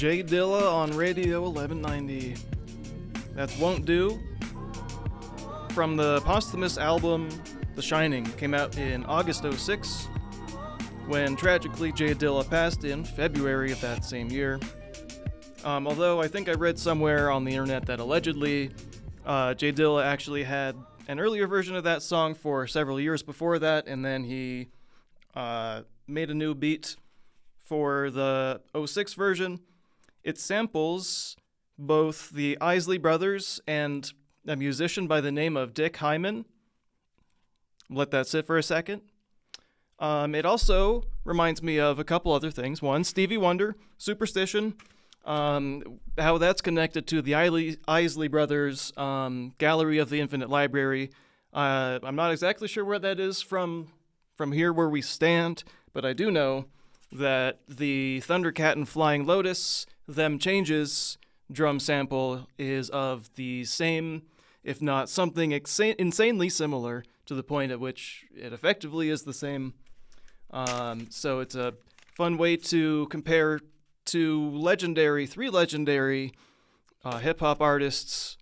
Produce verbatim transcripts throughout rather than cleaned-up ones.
J Dilla on Radio eleven ninety. That's Won't Do from the posthumous album The Shining. Came out in August oh six, when tragically J Dilla passed in February of that same year. Um, although I think I read somewhere on the internet that allegedly uh, J Dilla actually had an earlier version of that song for several years before that, and then he uh, made a new beat for the oh six version. It samples both the Isley Brothers and a musician by the name of Dick Hyman. Let that sit for a second. Um, it also reminds me of a couple other things. One, Stevie Wonder, Superstition, um, how that's connected to the Isley, Isley Brothers um, Gallery of the Infinite Library. Uh, I'm not exactly sure where that is from, from here where we stand, but I do know that the Thundercat and Flying Lotus, Them Changes drum sample is of the same, if not something exa- insanely similar, to the point at which it effectively is the same. Um, so it's a fun way to compare two legendary, three legendary uh, hip-hop artists,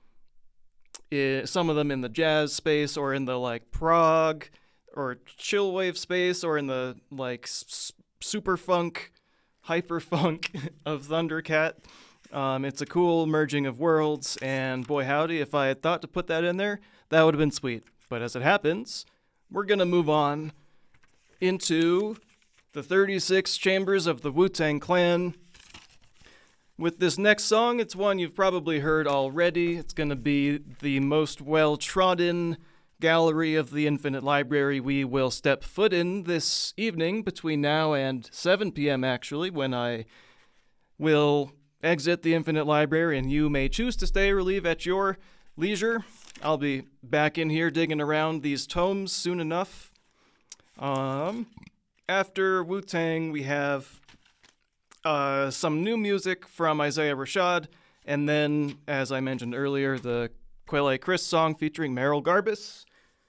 I- some of them in the jazz space or in the like prog or chill wave space or in the like s- super funk, hyper funk of Thundercat. Um, it's a cool merging of worlds, and boy howdy, if I had thought to put that in there, that would have been sweet. But as it happens, we're going to move on into the thirty-six chambers of the Wu-Tang Clan. With this next song, it's one you've probably heard already. It's going to be the most well-trodden gallery of the Infinite Library we will step foot in this evening, between now and seven p.m. actually, when I will exit the Infinite Library, and you may choose to stay or leave at your leisure. I'll be back in here digging around these tomes soon enough. Um, after Wu-Tang, we have uh, some new music from Isaiah Rashad, and then, as I mentioned earlier, the Quelle Chris song featuring Merrill Garbus.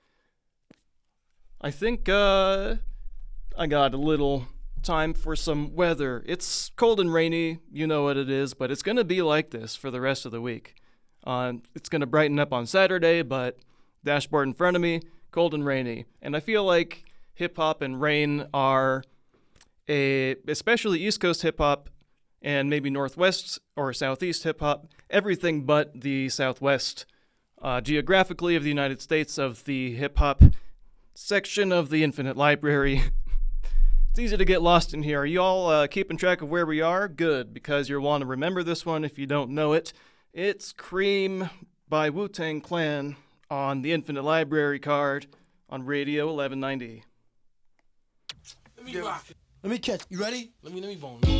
I think uh, I got a little time for some weather. It's cold and rainy, you know what it is, but it's going to be like this for the rest of the week. Uh, it's going to brighten up on Saturday, but dashboard in front of me, cold and rainy. And I feel like hip-hop and rain are, a, especially East Coast hip-hop and maybe Northwest or Southeast hip-hop, everything but the Southwest, uh, geographically of the United States, of the hip-hop section of the Infinite Library. It's easy to get lost in here. Are you all uh, keeping track of where we are? Good, because you'll want to remember this one if you don't know it. It's Cream by Wu-Tang Clan on the Infinite Library card on Radio eleven ninety. Let me rock. Let me catch. You ready? Let me let me bone.